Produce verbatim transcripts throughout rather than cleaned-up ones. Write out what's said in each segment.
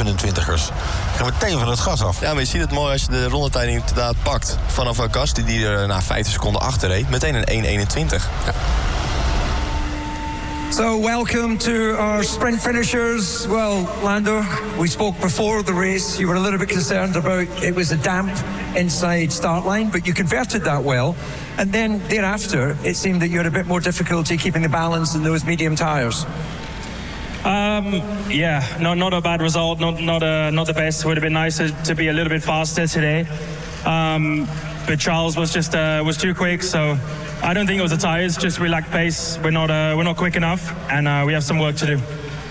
zevenentwintigers gaan meteen van het gas af. Ja, maar je ziet het mooi als je de rondetijd inderdaad pakt. Vanaf Gasly die er na vijftien seconden achter reed. Meteen een één eenentwintig. Ja. So welcome to our sprint finishers. Well, Lando, we spoke before the race. You were a little bit concerned about it was a damp inside start line, but you converted that well. And then thereafter, it seemed that you had a bit more difficulty keeping the balance in those medium tyres. Um, yeah, not not a bad result, not not uh, not the best. Would have been nicer to be a little bit faster today. Um, but Charles was just uh, was too quick, so I don't think it was the tires. Just we lack pace. We're not uh, we're not quick enough, and uh, we have some work to do.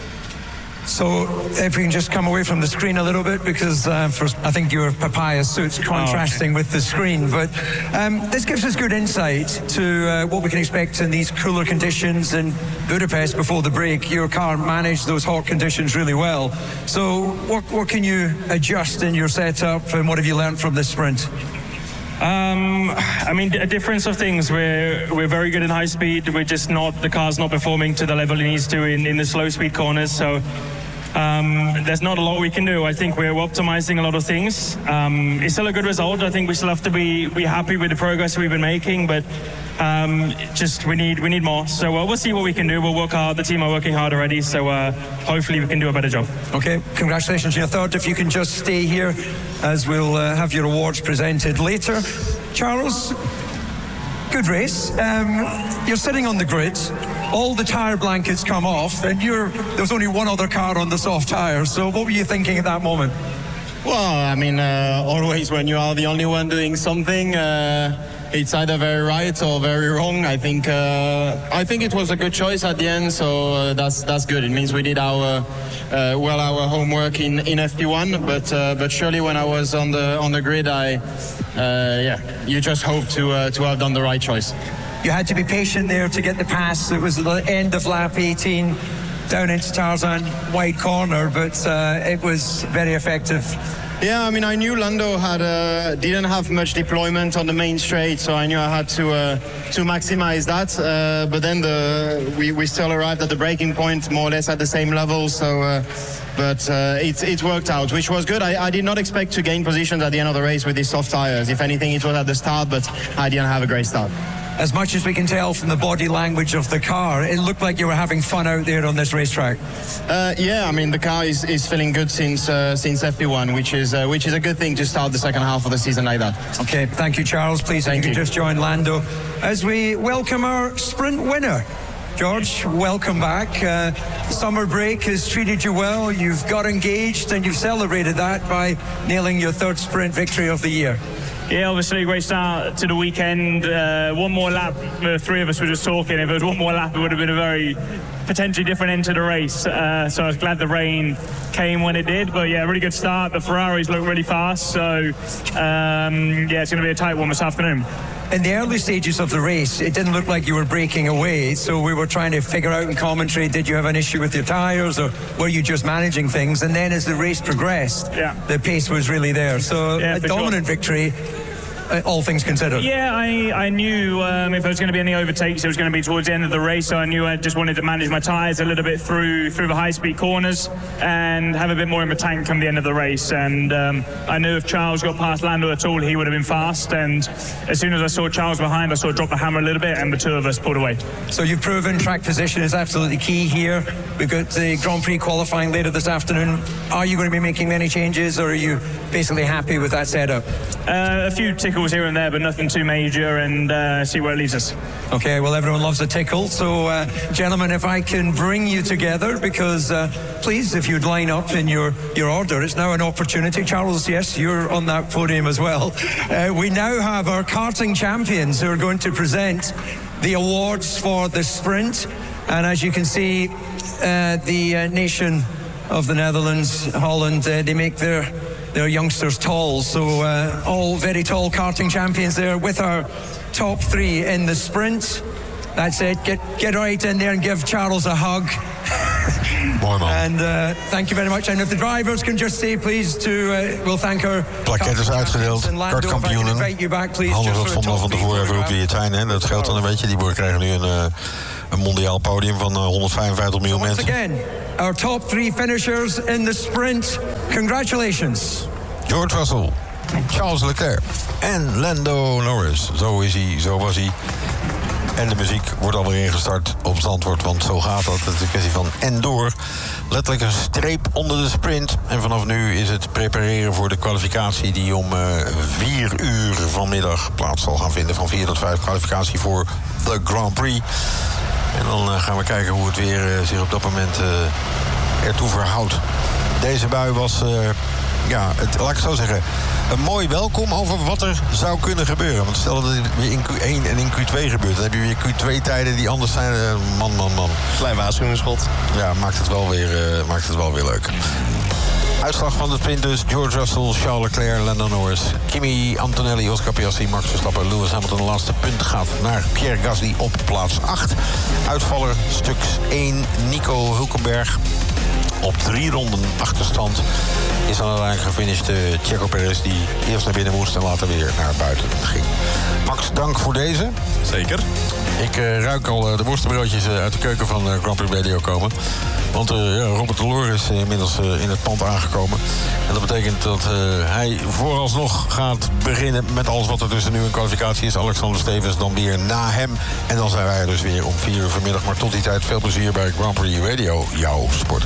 So if we can just come away from the screen a little bit, because uh, for, I think your papaya suit's contrasting oh, okay. with the screen. But um, this gives us good insight to uh, what we can expect in these cooler conditions in Budapest before the break. Your car managed those hot conditions really well. So what, what can you adjust in your setup, and what have you learned from this sprint? Um, I mean, a difference of things. We're we're very good in high speed. We're just not, the car's not performing to the level it needs to in, in the slow speed corners. So um, there's not a lot we can do. I think we're optimizing a lot of things. Um, it's still a good result. I think we still have to be be happy with the progress we've been making, but um, just we need we need more. So uh, we'll see what we can do. We'll work hard. The team are working hard already. So uh, hopefully we can do a better job. Okay, congratulations on your third. If you can just stay here, as we'll uh, have your awards presented later. Charles, good race. Um, you're sitting on the grid. All the tyre blankets come off, and you're there's only one other car on the soft tyres. So what were you thinking at that moment? Well, I mean, uh, always when you are the only one doing something, uh, it's either very right or very wrong. I think uh, I think it was a good choice at the end, so uh, that's that's good. It means we did our uh, well our homework in, in F P one, but uh, but surely when I was on the on the grid, I uh, yeah, you just hope to uh, to have done the right choice. You had to be patient there to get the pass. It was the end of lap eighteen, down into Tarzan, wide corner, but uh, it was very effective. Yeah, I mean, I knew Lando had uh, didn't have much deployment on the main straight, so I knew I had to uh, to maximize that. Uh, but then the we, we still arrived at the braking point more or less at the same level. So, uh, but uh, it it worked out, which was good. I, I did not expect to gain positions at the end of the race with these soft tires. If anything, it was at the start, but I didn't have a great start. As much as we can tell from the body language of the car, it looked like you were having fun out there on this racetrack. Uh, yeah, I mean the car is, is feeling good since uh, since F P one, which is uh, which is a good thing to start the second half of the season like that. Okay, thank you, Charles. Please, thank you you. Can just join Lando as we welcome our sprint winner. George, welcome back. Uh, summer break has treated you well. You've got engaged and you've celebrated that by nailing your third sprint victory of the year. Yeah, obviously a great start to the weekend. Uh, one more lap, the three of us were just talking. If it was one more lap, it would have been a very potentially different end to the race. Uh, so I was glad the rain came when it did. But yeah, really good start. The Ferraris look really fast. So um, yeah, it's going to be a tight one this afternoon. In the early stages of the race, it didn't look like you were breaking away, so we were trying to figure out in commentary, did you have an issue with your tyres, or were you just managing things? And then as the race progressed, yeah. the pace was really there. So yeah, a dominant sure. victory, uh, all things considered. Yeah, I, I knew um, if there was going to be any overtakes, it was going to be towards the end of the race, so I knew I just wanted to manage my tyres a little bit through through the high-speed corners and have a bit more in the tank come the end of the race. And um, I knew if Charles got past Lando at all, he would have been fast. And as soon as I saw Charles behind, I saw drop the hammer a little bit, and the two of us pulled away. So you've proven track position is absolutely key here. We've got the Grand Prix qualifying later this afternoon. Are you going to be making any changes, or are you basically happy with that setup? Uh, a few tickles here and there, but nothing too major, and uh, see where it leads us. Okay, well, everyone loves a tickle. So, uh, gentlemen, if I can bring you together, because uh, please, if you'd line up in your, your order, it's now an opportunity. Charles, yes, you're on that podium as well. Uh, we now have our karting champions who are going to present the awards for the sprint. And as you can see, uh, the uh, nation of the Netherlands, Holland, uh, they make their their youngsters tall. So uh, all very tall karting champions there with our top three in the sprint. That's it. Get get right in there and give Charles a hug. Mooi man. And uh, thank you very much. And if the drivers can just say please to, uh, we'll thank our... Plakket is uitgedeeld, kartkampioenen. Anders dat vonden we van tevoren even ook wie het zijn. Hè. Dat geldt dan een beetje. Die krijgen nu een, uh, een mondiaal podium van uh, honderdvijfenvijftig miljoen mensen. our top three finishers in the sprint. Congratulations. George Russell, Charles Leclerc en Lando Norris. Zo is hij, zo was hij. En de muziek wordt alweer ingestart op Zandvoort, want zo gaat dat. Het is een kwestie van en door. Letterlijk een streep onder de sprint. En vanaf nu is het prepareren voor de kwalificatie die om uh, vier uur vanmiddag plaats zal gaan vinden. Van vier tot vijf kwalificatie voor de Grand Prix. En dan uh, gaan we kijken hoe het weer uh, zich op dat moment uh, ertoe verhoudt. Deze bui was... Uh, Ja, het, laat ik het zo zeggen, een mooi welkom over wat er zou kunnen gebeuren. Want stel dat het weer in Q één en in Q twee gebeurt, dan heb je weer Q twee tijden die anders zijn. Uh, man, man, man. Klein waarschuwingsschot. Ja, maakt het wel weer, uh, maakt het wel weer leuk. Uitslag van de sprint dus. George Russell, Charles Leclerc, Lando Norris, Kimi Antonelli, Oscar Piastri, Max Verstappen, Lewis Hamilton. De laatste punt gaat naar Pierre Gasly op plaats acht. Uitvaller stuks één, Nico Hülkenberg. Op drie ronden achterstand is dan uiteindelijk gefinished uh, Checo Perez, die eerst naar binnen moest en later weer naar buiten ging. Max, dank voor deze. Zeker. Ik uh, ruik al uh, de worstenbroodjes uh, uit de keuken van uh, Grand Prix Radio komen. Want uh, ja, Robert Delors is uh, inmiddels uh, in het pand aangekomen. En dat betekent dat uh, hij vooralsnog gaat beginnen met alles wat er tussen nu een kwalificatie is. Alexander Stevens dan weer na hem. En dan zijn wij er dus weer om vier uur vanmiddag. Maar tot die tijd veel plezier bij Grand Prix Radio, jouw sport.